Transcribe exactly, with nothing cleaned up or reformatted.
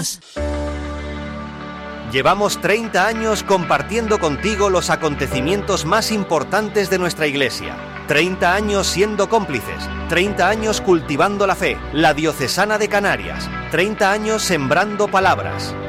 más. Llevamos treinta años compartiendo contigo los acontecimientos más importantes de nuestra Iglesia. treinta años siendo cómplices, treinta años cultivando la fe, la Diocesana de Canarias, treinta años sembrando palabras.